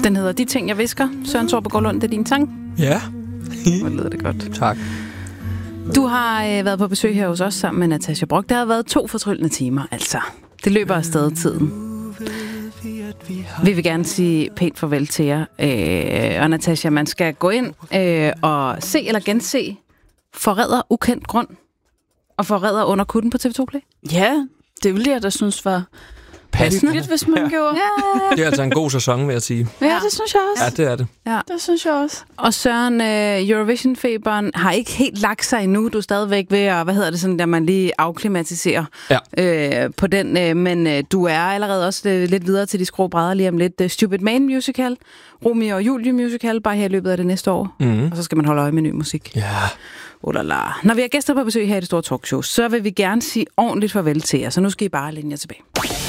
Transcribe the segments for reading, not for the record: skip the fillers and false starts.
Den hedder De ting, jeg visker. Søren Torpegaard Lund, det er din sang. Ja. Hvor lyder det godt. Tak. Du har været på besøg her hos os sammen med Natasja Brock. Der har været 2 fortryllende timer, altså. Det løber afsted tiden. Vi vil gerne sige pænt farvel til jer. Og Natasja, man skal gå ind og se eller gense Forræder ukendt grund og Forræder under kutten på TV2 Play. Ja, det ville jeg da synes var passende, hvis man gjorde. Ja. Det er altså en god sæson, vil jeg sige. Ja, det synes jeg også. Ja, det er det. Ja. Det synes jeg også. Og Søren, Eurovision-feberen har ikke helt lagt sig endnu. Du er stadigvæk ved at, der man lige afklimatiserer på den. Men du er allerede også lidt videre til de skrå brædder lige om lidt. Stupid Man musical, Romeo og Julie musical, bare her i løbet af det næste år. Mm-hmm. Og så skal man holde øje med ny musik. Ja. Når vi har gæster på besøg her i det store talkshow, så vil vi gerne sige ordentligt farvel til jer. Så nu skal I bare læne jer tilbage.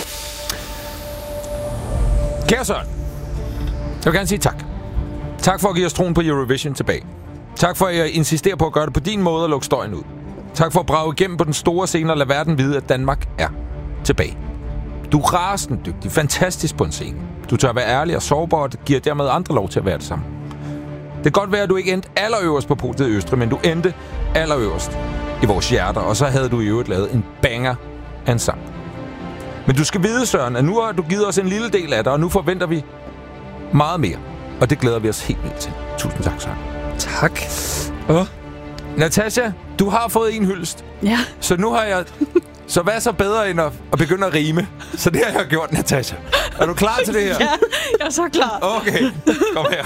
Kære Søren, jeg vil gerne sige tak. Tak for at give os troen på Eurovision tilbage. Tak for at insistere på at gøre det på din måde og lukke støjen ud. Tak for at brage igennem på den store scene og lade verden vide, at Danmark er tilbage. Du er rasende dygtig, fantastisk på en scene. Du tør være ærlig og sårbar, og det giver dermed andre lov til at være det samme. Det kan godt være, at du ikke endte allerøverst på podiet i Østrig, men du endte allerøverst i vores hjerter, og så havde du i øvrigt lavet en banger af en sang. Men du skal vide, Søren, at nu har du givet os en lille del af dig, og nu forventer vi meget mere. Og det glæder vi os helt vildt til. Tusind tak, Søren. Tak. Natasja, du har fået en hyldest. Ja. Så nu har jeg... Så hvad så bedre end at begynde at rime? Så det har jeg gjort, Natasja. Er du klar til det her? Ja, jeg er så klar. Okay, kom her.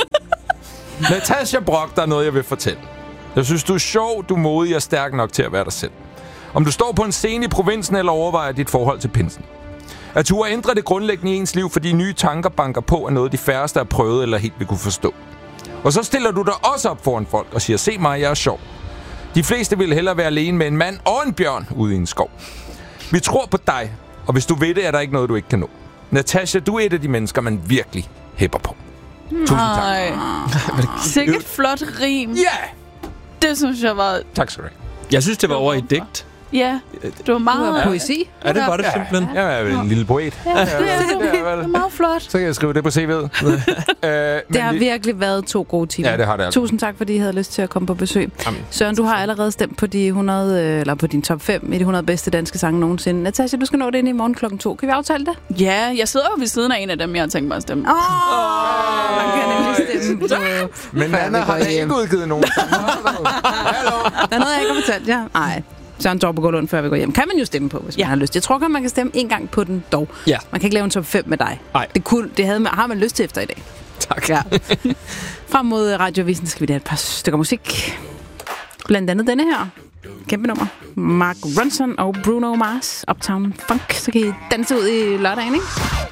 Natasja Brock, der er noget, jeg vil fortælle. Jeg synes, du er sjov, du er modig og stærk nok til at være dig selv. Om du står på en scene i provinsen eller overvejer dit forhold til pinsen. At turde ændre det grundlæggende i ens liv, fordi nye tanker banker på, er noget de færreste har prøvet eller helt vil kunne forstå. Og så stiller du dig også op foran folk og siger, se mig, jeg er sjov. De fleste vil hellere være alene med en mand og en bjørn ude i en skov. Vi tror på dig, og hvis du ved det, er der ikke noget, du ikke kan nå. Natasja, du er et af de mennesker, man virkelig hæpper på. Tusind tak. Sikkert flot rim. Ja! Det synes jeg var... Tak skal du have. Jeg synes, det var over i digt. Ja, det var meget... Poesi. Ja, det var det simpelthen. Jeg er en lille poet. Ja, det er meget flot. Så kan jeg skrive det på CV'et. Det har virkelig været 2 gode timer. Ja, det har det altså. Tusind tak, fordi I havde lyst til at komme på besøg. Jamen. Søren, du har allerede stemt på de 100, eller på din top 5 i de 100 bedste danske sange nogensinde. Natasja, du skal nå det ind i morgen 2:00. Kan vi aftale det? Ja, jeg sidder jo ved siden af en af dem, jeg har tænkt mig at stemme. Man kan nemlig stemme på... Men Anna har ikke udgivet nogen. Hallo? Der er noget, jeg ikke har fortalt jer. Nej. Søren Torpegaard Lund, før vi går hjem. Kan man jo stemme på, hvis man har lyst. Jeg tror godt, man kan stemme en gang på den dog. Ja. Man kan ikke lave en top 5 med dig. Nej. Det har man lyst til efter i dag. Tak. Ja. Frem mod Radioavisen skal vi da et par stykker musik. Blandt andet denne her. Kæmpe nummer. Mark Ronson og Bruno Mars. Uptown Funk. Så kan I danse ud i lørdagen, ikke?